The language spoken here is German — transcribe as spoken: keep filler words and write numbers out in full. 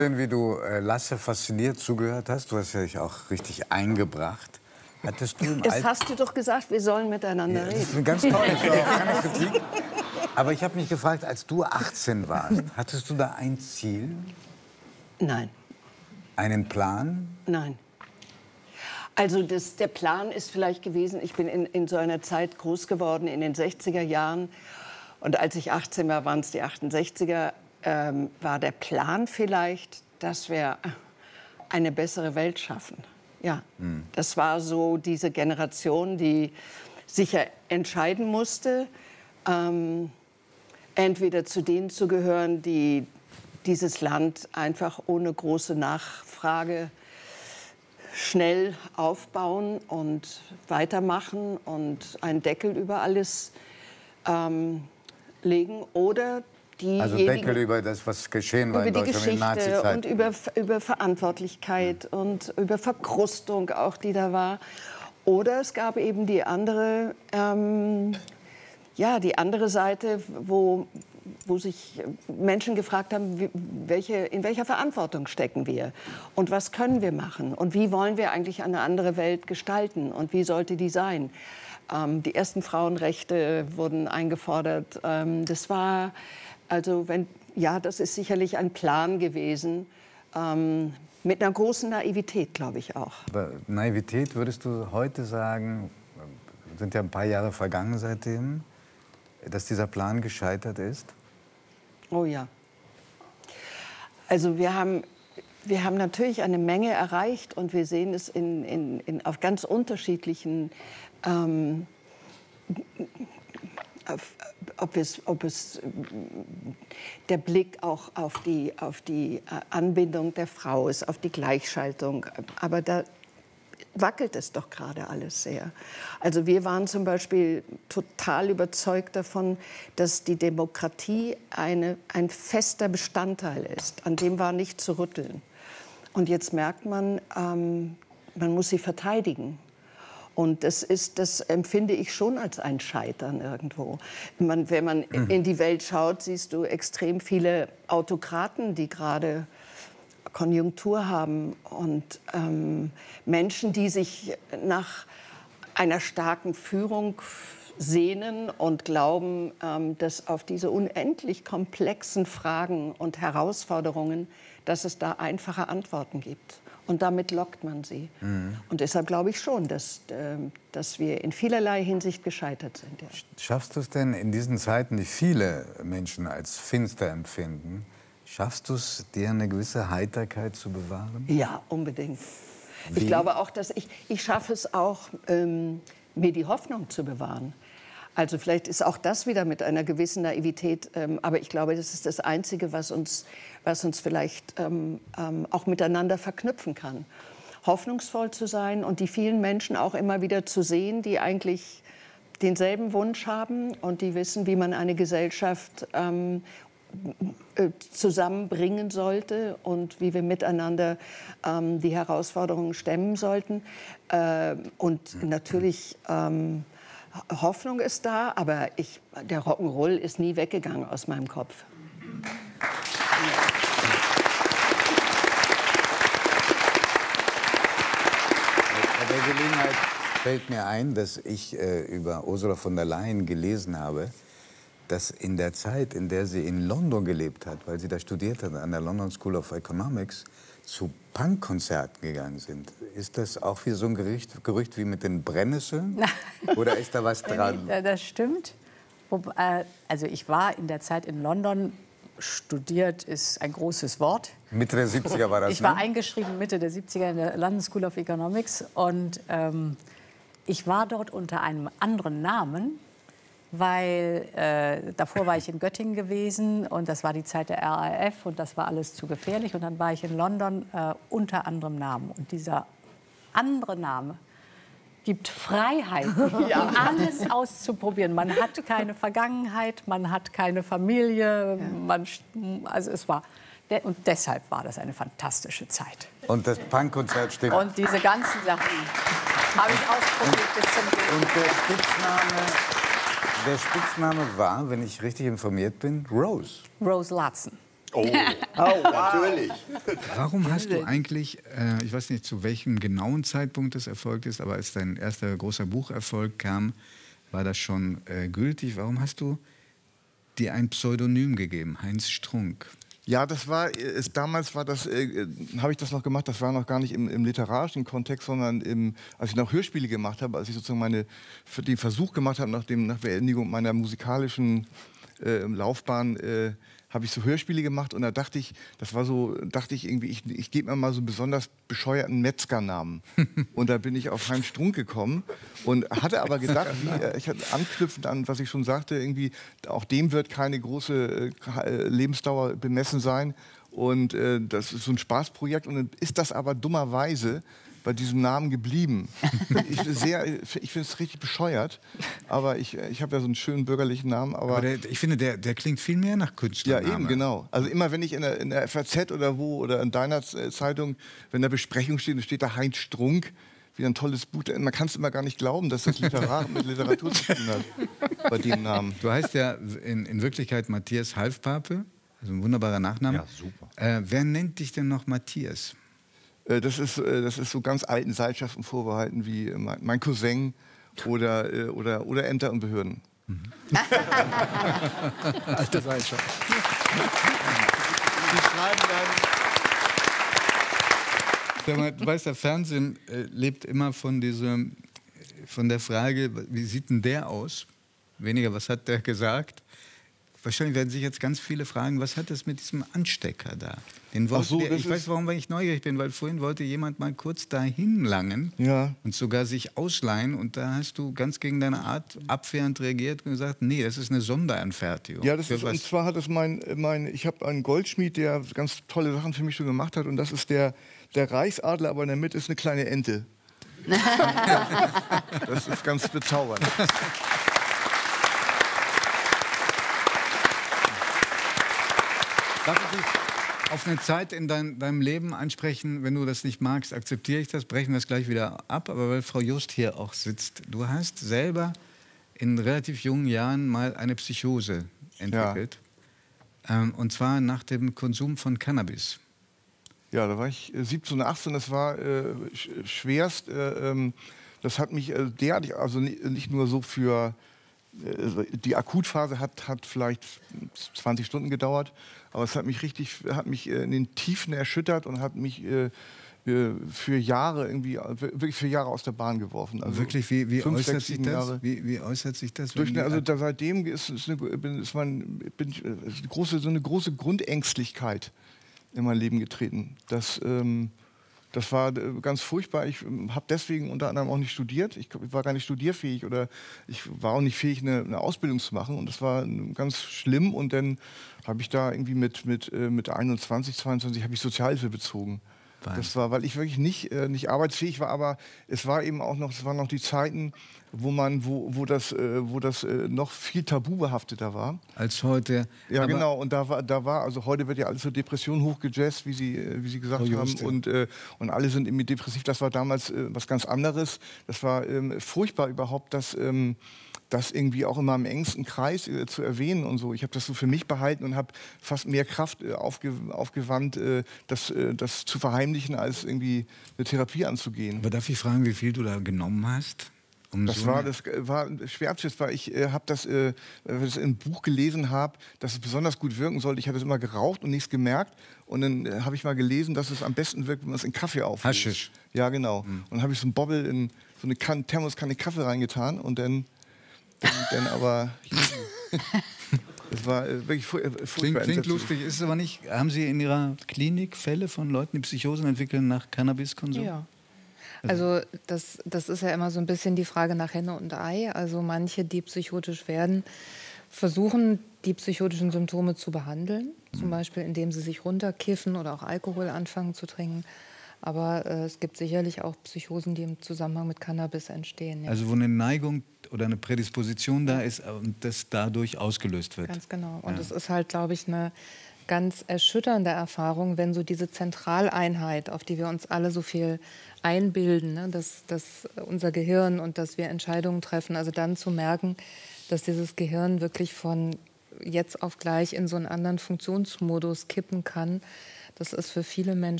Wie du äh, Lasse fasziniert zugehört hast, du hast ja dich auch richtig eingebracht. Hattest du im Das Alt hast du doch gesagt, wir sollen miteinander ja, reden. das ist eine ganz tolle keine Kritik. Aber ich habe mich gefragt, als du achtzehn warst, hattest du da ein Ziel? Nein. Einen Plan? Nein. Also das, der Plan ist vielleicht gewesen, ich bin in, in so einer Zeit groß geworden, in den sechziger Jahren. Und als ich achtzehn war, waren es die achtundsechziger. Ähm, war der Plan vielleicht, dass wir eine bessere Welt schaffen. Ja, hm. Das war so diese Generation, die sich ja entscheiden musste, ähm, entweder zu denen zu gehören, die dieses Land einfach ohne große Nachfrage schnell aufbauen und weitermachen und einen Deckel über alles ähm, legen, oder also Deckel über das, was geschehen war in Deutschland in der Nazizeit. Und über, über Verantwortlichkeit mhm. und über Verkrustung auch, die da war. Oder es gab eben die andere, ähm, ja, die andere Seite, wo, wo sich Menschen gefragt haben, wie, welche, in welcher Verantwortung stecken wir und was können wir machen und wie wollen wir eigentlich eine andere Welt gestalten und wie sollte die sein. Ähm, die ersten Frauenrechte wurden eingefordert. Ähm, das war... Also wenn, ja, das ist sicherlich ein Plan gewesen, ähm, mit einer großen Naivität, glaube ich auch. Aber Naivität, würdest du heute sagen, sind ja ein paar Jahre vergangen seitdem, dass dieser Plan gescheitert ist? Oh ja. Also wir haben, wir haben natürlich eine Menge erreicht und wir sehen es in, in, in, auf ganz unterschiedlichen ähm, Auf, ob es, ob es der Blick auch auf die, auf die Anbindung der Frau ist, auf die Gleichschaltung. Aber da wackelt es doch gerade alles sehr. Also wir waren zum Beispiel total überzeugt davon, dass die Demokratie eine, ein fester Bestandteil ist. An dem war nicht zu rütteln. Und jetzt merkt man, ähm, man muss sie verteidigen. Und das, ist, das empfinde ich schon als ein Scheitern irgendwo. Man, wenn man mhm. in die Welt schaut, siehst du extrem viele Autokraten, die gerade Konjunktur haben. Und ähm, Menschen, die sich nach einer starken Führung sehnen und glauben, ähm, dass auf diese unendlich komplexen Fragen und Herausforderungen, dass es da einfache Antworten gibt. Und damit lockt man sie. Mhm. Und deshalb glaube ich schon, dass, äh, dass wir in vielerlei Hinsicht gescheitert sind. Ja. Schaffst du es denn in diesen Zeiten, die viele Menschen als finster empfinden, schaffst du es, dir eine gewisse Heiterkeit zu bewahren? Ja, unbedingt. Wie? Ich glaube auch, dass ich, ich schaffe es auch, ähm, mir die Hoffnung zu bewahren. Also vielleicht ist auch das wieder mit einer gewissen Naivität, ähm, aber ich glaube, das ist das Einzige, was uns, was uns vielleicht ähm, ähm, auch miteinander verknüpfen kann. Hoffnungsvoll zu sein und die vielen Menschen auch immer wieder zu sehen, die eigentlich denselben Wunsch haben und die wissen, wie man eine Gesellschaft ähm, äh, zusammenbringen sollte und wie wir miteinander ähm, die Herausforderungen stemmen sollten. Äh, und natürlich... Ähm, Hoffnung ist da, aber ich, der Rock'n'Roll ist nie weggegangen aus meinem Kopf. Bei der Gelegenheit fällt mir ein, dass ich äh, über Ursula von der Leyen gelesen habe, dass in der Zeit, in der sie in London gelebt hat, weil sie da studiert hat, an der London School of Economics, zu Punkkonzerten gegangen sind. Ist das auch wie so ein Gerücht, Gerücht wie mit den Brennnesseln? Oder ist da was dran? Das stimmt. Also ich war in der Zeit in London, studiert ist ein großes Wort. Mitte der siebziger war das, Ich war ne? eingeschrieben Mitte der siebziger in der London School of Economics. Und ähm, ich war dort unter einem anderen Namen, weil äh, davor war ich in Göttingen gewesen und das war die Zeit der R A F und das war alles zu gefährlich. Und dann war ich in London äh, unter anderem Namen. Und dieser andere Name gibt Freiheit, ja. um alles auszuprobieren. Man hat keine Vergangenheit, man hat keine Familie. Ja. Man, also es war, und deshalb war das eine fantastische Zeit. Und das Punkkonzert steht... Und diese ganzen Sachen habe ich ausprobiert bis zum Leben. Und der Spitzname... Der Spitzname war, wenn ich richtig informiert bin, Rose. Rose Latson. Oh, oh natürlich. Warum hast du eigentlich, äh, ich weiß nicht, zu welchem genauen Zeitpunkt das erfolgt ist, aber als dein erster großer Bucherfolg kam, war das schon äh, gültig. Warum hast du dir ein Pseudonym gegeben, Heinz Strunk? Ja, das war, ist, damals war das, äh, habe ich das noch gemacht, das war noch gar nicht im, im literarischen Kontext, sondern im, als ich noch Hörspiele gemacht habe, als ich sozusagen meine, für den Versuch gemacht habe, nach, dem, nach Beendigung meiner musikalischen äh, Laufbahn, äh, habe ich so Hörspiele gemacht und da dachte ich, das war so, dachte ich irgendwie, ich, ich gebe mir mal so einen besonders bescheuerten Metzgernamen. Und da bin ich auf Heinz Strunk gekommen und hatte aber gedacht, wie, äh, ich hatte anknüpfend an, was ich schon sagte, irgendwie, auch dem wird keine große äh, Lebensdauer bemessen sein. Und äh, das ist so ein Spaßprojekt und dann ist das aber dummerweise bei diesem Namen geblieben. Ich, sehr, ich finde es richtig bescheuert, aber ich, ich habe ja so einen schönen bürgerlichen Namen. Aber, aber der, ich finde, der, der klingt viel mehr nach Künstlername. Ja, eben, genau. Also immer, wenn ich in der, in der F A Z oder wo, oder in deiner Zeitung, wenn da Besprechung steht, dann steht da Heinz Strunk, wie ein tolles Buch. Man kann es immer gar nicht glauben, dass das Literar mit Literatur zu tun hat, bei dem Namen. Du heißt ja in, in Wirklichkeit Matthias Halfpape, also ein wunderbarer Nachname. Ja, super. Äh, wer nennt dich denn noch Matthias? Das ist, das ist so ganz alten Seilschaften vorbehalten wie mein Cousin oder, oder, oder Ämter und Behörden. Mhm. Alte Seilschaft. Die schreiben dann... Sag mal, du weißt, der Fernsehen äh, lebt immer von, diesem, von der Frage, wie sieht denn der aus? Weniger, was hat der gesagt? Wahrscheinlich werden sich jetzt ganz viele fragen, was hat das mit diesem Anstecker da? Den Ach so, der, das ich weiß, warum ich neugierig bin, weil vorhin wollte jemand mal kurz dahin langen ja. und sogar sich ausleihen. Und da hast du ganz gegen deine Art abwehrend reagiert und gesagt, nee, das ist eine Sonderanfertigung. Ja, das ist, und zwar hat es mein, mein ich habe einen Goldschmied, der ganz tolle Sachen für mich schon gemacht hat. Und das ist der, der Reichsadler, aber in der Mitte ist eine kleine Ente. Das ist ganz bezaubernd. Darf ich dich auf eine Zeit in dein, deinem Leben ansprechen? Wenn du das nicht magst, akzeptiere ich das, brechen wir es gleich wieder ab. Aber weil Frau Just hier auch sitzt, du hast selber in relativ jungen Jahren mal eine Psychose entwickelt. Ja. Ähm, und zwar nach dem Konsum von Cannabis. Ja, da war ich äh, siebzehn, achtzehn, das war äh, sch schwerst. Äh, ähm, das hat mich äh, derartig, also nicht nur so für... Die Akutphase hat, hat vielleicht zwanzig Stunden gedauert, aber es hat mich richtig, hat mich in den Tiefen erschüttert und hat mich äh, für Jahre irgendwie, wirklich für Jahre aus der Bahn geworfen. Also wirklich, wie, wie, fünf, äußert sechs, sich sieben das? Jahre. Wie, wie äußert sich das? Durch eine, also da, seitdem ist, ist, eine, ist, man, bin, ist eine große, so eine große Grundängstlichkeit in mein Leben getreten. Das, ähm, Das war ganz furchtbar. Ich habe deswegen unter anderem auch nicht studiert. Ich war gar nicht studierfähig oder ich war auch nicht fähig, eine, eine Ausbildung zu machen. Und das war ganz schlimm. Und dann habe ich da irgendwie mit, mit, mit einundzwanzig, zweiundzwanzig habe ich Sozialhilfe bezogen. Wahnsinn. Das war, weil ich wirklich nicht, äh, nicht arbeitsfähig war, aber es war eben auch noch, es waren noch die Zeiten, wo man, wo, wo das, äh, wo das äh, noch viel tabubehafteter war. Als heute. Ja, genau. Und da war, da war, also heute wird ja alles so Depression hochgejazzt, wie Sie, wie Sie gesagt oh, haben. Und, äh, und alle sind irgendwie depressiv. Das war damals äh, was ganz anderes. Das war ähm, furchtbar überhaupt, dass ähm, das irgendwie auch immer im engsten Kreis äh, zu erwähnen und so. Ich habe das so für mich behalten und habe fast mehr Kraft äh, aufge aufgewandt, äh, das, äh, das zu verheimlichen, als irgendwie eine Therapie anzugehen. Aber darf ich fragen, wie viel du da genommen hast? Um das, so war, das war schwer abzuschätzen, weil ich äh, habe das, äh, das in einem Buch gelesen habe, dass es besonders gut wirken sollte. Ich hatte es immer geraucht und nichts gemerkt. Und dann äh, habe ich mal gelesen, dass es am besten wirkt, wenn man es in Kaffee auflöst. Haschisch. Ja, genau. Mhm. Und dann habe ich so einen Bobbel in so eine Kan Thermoskanne Kaffee reingetan und dann, dann, dann aber... Das war äh, wirklich fur äh, furchtbar. Klingt, klingt lustig, ist es aber nicht. Haben Sie in Ihrer Klinik Fälle von Leuten, die Psychosen entwickeln nach Cannabiskonsum? Ja. Also das, das ist ja immer so ein bisschen die Frage nach Henne und Ei. Also manche, die psychotisch werden, versuchen, die psychotischen Symptome zu behandeln. Mhm. Zum Beispiel, indem sie sich runterkiffen oder auch Alkohol anfangen zu trinken. Aber äh, es gibt sicherlich auch Psychosen, die im Zusammenhang mit Cannabis entstehen. Ja. Also wo eine Neigung oder eine Prädisposition da ist und das dadurch ausgelöst wird. Ganz genau. Und es ja. ist halt, glaube ich, eine ganz erschütternde Erfahrung, wenn so diese Zentraleinheit, auf die wir uns alle so viel einbilden, ne, dass, dass unser Gehirn und dass wir Entscheidungen treffen, also dann zu merken, dass dieses Gehirn wirklich von jetzt auf gleich in so einen anderen Funktionsmodus kippen kann. Das ist für viele Menschen